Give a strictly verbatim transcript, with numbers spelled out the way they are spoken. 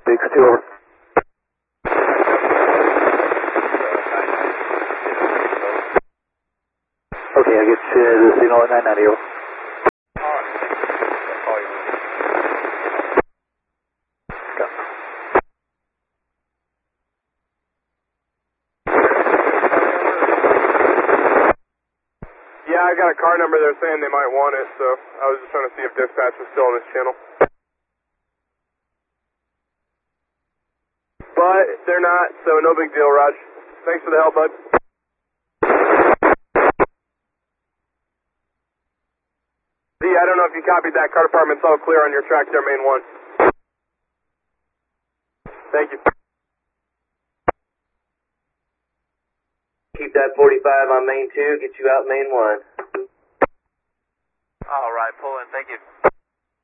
six two over. Okay, I get uh, the signal at nine ninety over. Yeah, I got a car number there saying they might want it, so I was just trying to see if dispatch was still on this channel. But they're not, so no big deal, Raj. Thanks for the help, bud. Z, I don't know if you copied that. Car department's all clear on your track there, main one. Thank you. Keep that forty-five on main two, get you out main one. All right, pull in, thank you.